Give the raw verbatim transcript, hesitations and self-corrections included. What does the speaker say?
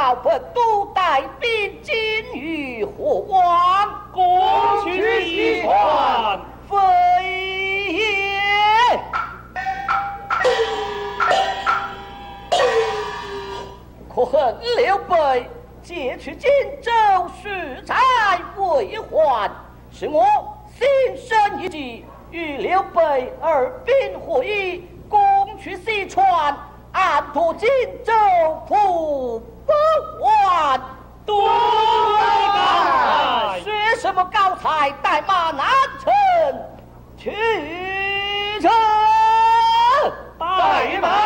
告本都带兵进于火王， 攻取西川， 非也。可恨刘备劫取荆州，蓄财未还，使我心生一计，与刘备二兵合一，攻取西川，安托荆州，复不还。 多谢高才， 学什么高才，带马南城去城， 带马。